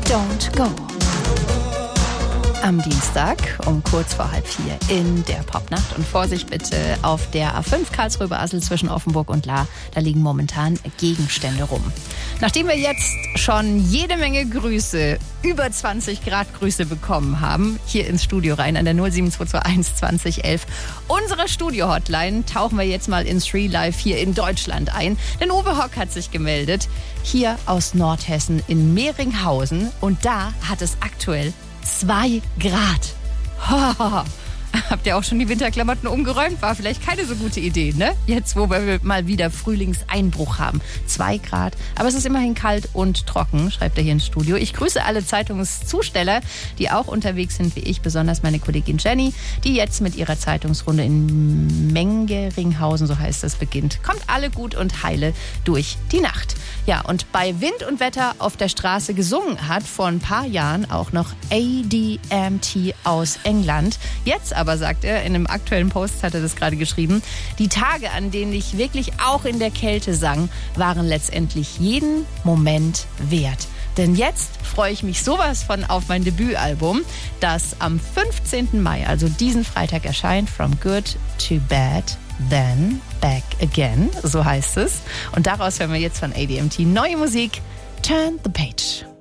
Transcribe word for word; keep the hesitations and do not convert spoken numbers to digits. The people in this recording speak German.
Don't Go. Am Dienstag um kurz vor halb vier in der Popnacht. Und Vorsicht bitte auf der A fünf Karlsruhe-Basel zwischen Offenburg und Lahr. Da liegen momentan Gegenstände rum. Nachdem wir jetzt schon jede Menge Grüße, über zwanzig Grad Grüße bekommen haben, hier ins Studio rein an der null sieben zwei zwei eins zwanzig elf, unsere Studio-Hotline, tauchen wir jetzt mal ins Real Life hier in Deutschland ein. Denn Uwe Hock hat sich gemeldet, hier aus Nordhessen in Mehringhausen. Und da hat es aktuell zwei Grad. Ho, habt ihr auch schon die Winterklamotten umgeräumt? War vielleicht keine so gute Idee, ne? Jetzt, wo wir mal wieder Frühlingseinbruch haben. Zwei Grad, aber es ist immerhin kalt und trocken, schreibt er hier ins Studio. Ich grüße alle Zeitungszusteller, die auch unterwegs sind wie ich, besonders meine Kollegin Jenny, die jetzt mit ihrer Zeitungsrunde in Mengeringhausen, so heißt das, beginnt. Kommt alle gut und heile durch die Nacht. Ja, und bei Wind und Wetter auf der Straße gesungen hat vor ein paar Jahren auch noch A D M T aus England. Jetzt aber, sagt er, in einem aktuellen Post hat er das gerade geschrieben, die Tage, an denen ich wirklich auch in der Kälte sang, waren letztendlich jeden Moment wert. Denn jetzt freue ich mich sowas von auf mein Debütalbum, das am fünfzehnten Mai, also diesen Freitag, erscheint. From Good to Bad, Then Back Again, so heißt es. Und daraus hören wir jetzt von A D M T neue Musik, Turn the Page.